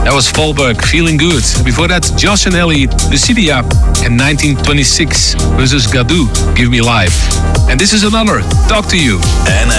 That was Volberg, Feeling Good. Before that, Josh and Ellie, Lucidia, and 1926 versus Gadu, Give Me Life. And this is another, Talk to You.